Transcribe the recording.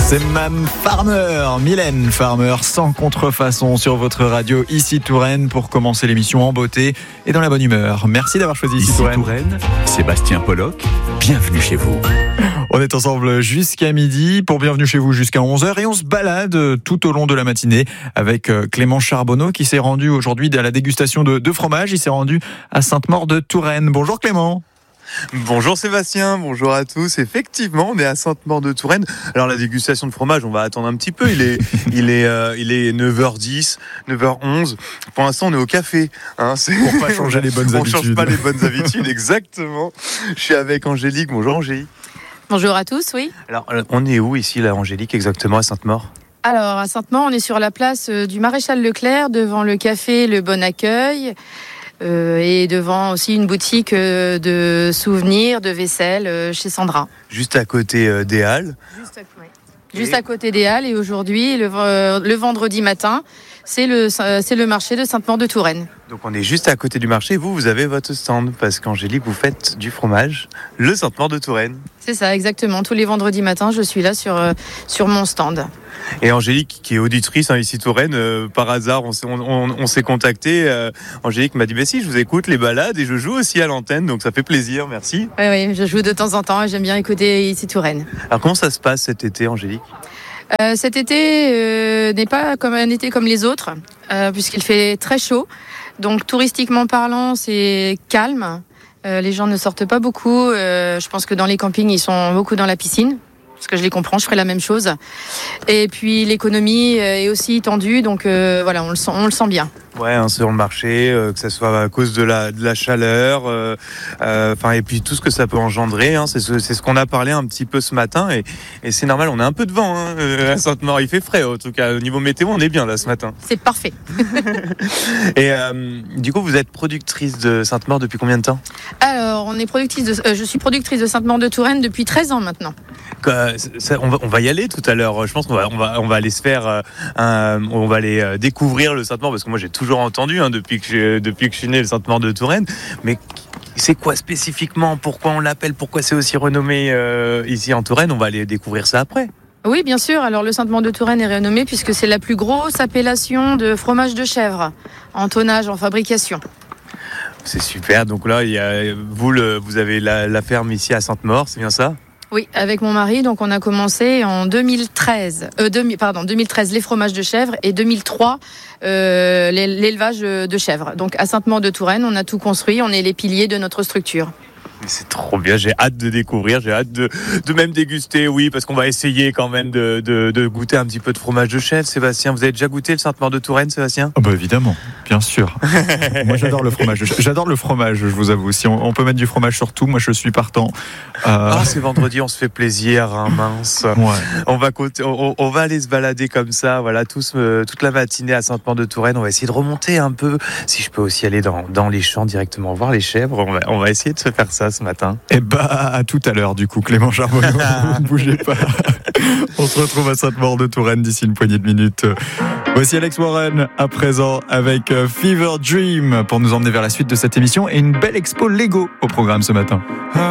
C'est Mme Farmer, Mylène Farmer, sans contrefaçon sur votre radio Ici Touraine pour commencer l'émission en beauté et dans la bonne humeur. Merci d'avoir choisi Ici Touraine. Sébastien Pollock, bienvenue chez vous. On est ensemble jusqu'à midi pour Bienvenue chez vous jusqu'à 11h et on se balade tout au long de la matinée avec Clément Charbonneau qui s'est rendu aujourd'hui à la dégustation de fromage. Il s'est rendu à Sainte-Maure-de-Touraine. Bonjour Clément. Bonjour Sébastien, bonjour à tous. Effectivement, on est à Sainte-Maure-de-Touraine. Alors la dégustation de fromage, on va attendre un petit peu. Il est 9h10, 9h11. Pour l'instant, on est au café. Pour pas changer les bonnes habitudes. On change pas les bonnes habitudes, exactement. Je suis avec Angélique. Bonjour Angélique. Bonjour à tous, oui. Alors, on est où ici, là, Angélique, exactement à Sainte-Maure ? Alors, à Sainte-Maure, on est sur la place du Maréchal Leclerc, devant le café Le Bon Accueil. Et devant aussi une boutique de souvenirs, de vaisselle chez Sandra. Juste à côté des Halles. Juste à côté des Halles. Et aujourd'hui, le vendredi matin, c'est le marché de Sainte-Maure-de-Touraine. Donc on est juste à côté du marché. Vous avez votre stand parce qu'Angélique, vous faites du fromage, le Sainte-Maure-de-Touraine. C'est ça, exactement. Tous les vendredis matins, je suis là sur mon stand. Et Angélique, qui est auditrice ici Touraine, par hasard, on s'est contacté. Angélique m'a dit « si, je vous écoute les balades et je joue aussi à l'antenne, donc ça fait plaisir, merci. » Oui, je joue de temps en temps et j'aime bien écouter ici Touraine. Alors comment ça se passe cet été, Angélique ? Cet été n'est pas comme un été comme les autres, puisqu'il fait très chaud. Donc touristiquement parlant, c'est calme. Les gens ne sortent pas beaucoup. Je pense que dans les campings, ils sont beaucoup dans la piscine. Parce que je les comprends, je ferai la même chose. Et puis l'économie est aussi tendue, donc voilà, on le sent bien. Ouais, sur le marché, que ça soit à cause de la chaleur, et puis tout ce que ça peut engendrer. C'est ce qu'on a parlé un petit peu ce matin, et c'est normal. On a un peu de vent à Sainte-Maure. Il fait frais, en tout cas au niveau météo, on est bien là ce matin. C'est parfait. Et du coup, vous êtes productrice de Sainte-Maure depuis combien de temps ? Alors, je suis productrice de Sainte-Maure-de-Touraine depuis 13 ans maintenant. On va y aller tout à l'heure. Je pense qu'on va aller se faire, on va aller découvrir le Sainte-Maure, parce que moi j'ai toujours entendu depuis que je suis né le Sainte-Maure-de-Touraine. Mais c'est quoi spécifiquement ? Pourquoi on l'appelle ? Pourquoi c'est aussi renommé ici en Touraine ? On va aller découvrir ça après. Oui, bien sûr. Alors le Sainte-Maure-de-Touraine est renommé puisque c'est la plus grosse appellation de fromage de chèvre en tonnage, en fabrication. C'est super. Donc là, vous avez la ferme ici à Sainte-Maure, c'est bien ça ? Oui, avec mon mari, donc on a commencé en 2013 les fromages de chèvre et 2003 l'élevage de chèvre. Donc à Sainte-Maure-de-Touraine, on a tout construit, on est les piliers de notre structure. C'est trop bien, j'ai hâte de découvrir, j'ai hâte de même déguster, oui, parce qu'on va essayer quand même de goûter un petit peu de fromage de chèvre. Sébastien, vous avez déjà goûté le Sainte-Maure-de-Touraine, Sébastien ? Oh bah évidemment, bien sûr. Moi j'adore le fromage. J'adore le fromage, je vous avoue. Si on peut mettre du fromage sur tout, moi je suis partant. C'est vendredi, on se fait plaisir, mince. Ouais. On va aller se balader comme ça, voilà, toute la matinée à Sainte-Maure-de-Touraine. On va essayer de remonter un peu. Si je peux aussi aller dans les champs directement voir les chèvres, on va essayer de se faire ça ce matin. Et à tout à l'heure du coup, Clément Charbonneau. Vous ne bougez pas. On se retrouve à Sainte-Maure-de-Touraine d'ici une poignée de minutes. Voici Alex Warren à présent avec Fever Dream pour nous emmener vers la suite de cette émission et une belle expo Lego au programme ce matin.